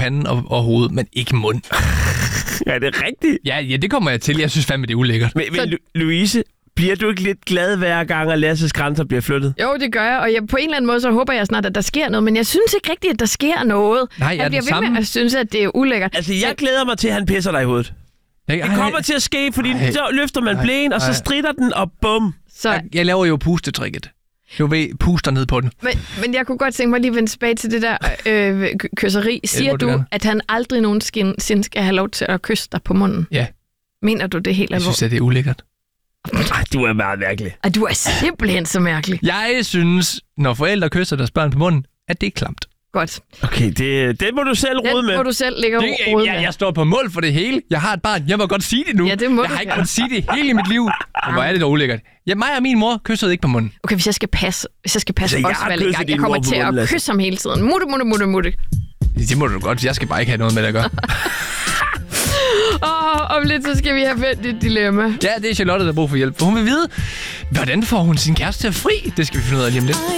panden og hovedet, men ikke mund. Ja, det er rigtigt. Ja, det kommer jeg til. Jeg synes fandme, det er ulækkert. Men Louise, bliver du ikke lidt glad hver gang, at Lasses grænser bliver flyttet? Jo, det gør jeg, og på en eller anden måde, så håber jeg snart, at der sker noget, men jeg synes ikke rigtigt, at der sker noget. Nej, jeg bliver ved med at synes, at det er ulækkert. Altså, jeg glæder mig til, at han pisser dig i hovedet. Det kommer til at ske, fordi så løfter man blæen, og så stritter den, og bum. Så... Jeg laver jo pustetrikket. Du ved, puster ned på den. Men jeg kunne godt tænke mig lige at vende tilbage til det der kysseri. Siger du, at han aldrig nogensinde skal have lov til at kysse dig på munden? Ja. Mener du det helt alvorligt? Jeg synes, at det er ulækkert. Du er meget mærkelig. Du er simpelthen så mærkelig. Jeg synes, når forældre kysser deres børn på munden, at det er klamt. Godt. Okay, det må du selv rode med. Det må du selv lægge rode med. Jeg står på mål for det hele. Jeg har et barn. Jeg må godt sige det nu. Ja, det må jeg har ikke kunnet sige det hele mit liv. Men hvor er det dog ulækkert. Ja, mig og min mor kyssede ikke på munden. Okay, hvis jeg skal passe Osvald i gang. Jeg kommer til at kysse ham hele tiden. Mutte. Det må du godt. Jeg skal bare ikke have noget med det at gøre. Om lidt, så skal vi have vendt et dilemma. Ja, det er Charlotte, der har brug for hjælp. For hun vil vide, hvordan får hun sin kæreste til at fri? Det skal vi finde ud af lige om lidt.